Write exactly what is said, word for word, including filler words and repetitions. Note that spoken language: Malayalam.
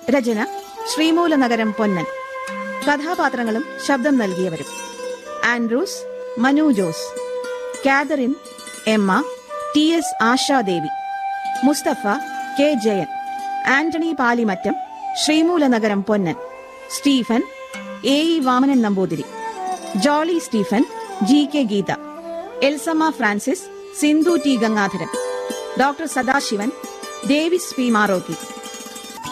രചന ശ്രീമൂലനഗരം പൊന്നൻ. കഥാപാത്രങ്ങളും ശബ്ദം നൽകിയവരും: Andrews Manu Jose, Catherine Emma T S Asha Devi, Mustafa K Jayan, Antony Palimattam Sreemoolanagaram Ponnan, Stephen A E Vamanan Namboothiri, Jolly Stephen G K Geetha, Elsamma Francis Sindhu T Gangadharan, doctor Sadasivan Davis P Marokki.